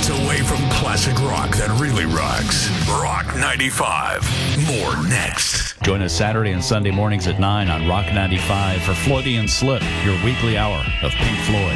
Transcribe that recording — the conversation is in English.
minutes away from classic rock that really rocks. Rock 95. More next. Join us Saturday and Sunday mornings at 9 on Rock 95 for Floydian Slip, your weekly hour of Pink Floyd.